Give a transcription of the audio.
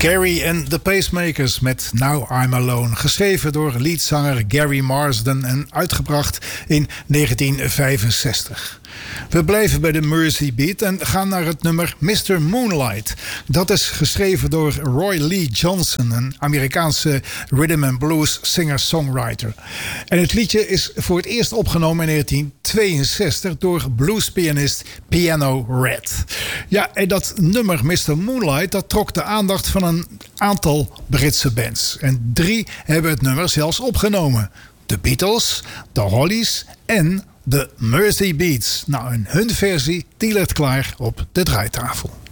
Gary and the Pacemakers met Now I'm Alone. Geschreven door leadzanger Gary Marsden en uitgebracht in 1965. We blijven bij de Mersey Beat en gaan naar het nummer Mr. Moonlight. Dat is geschreven door Roy Lee Johnson, een Amerikaanse rhythm and blues singer-songwriter. En het liedje is voor het eerst opgenomen in 1962 door bluespianist Piano Red. Ja, en dat nummer Mr. Moonlight, dat trok de aandacht van een aantal Britse bands. En 3 hebben het nummer zelfs opgenomen. De Beatles, de Hollies en de Mersey Beats. Nou, en hun versie die ligt klaar op de draaitafel.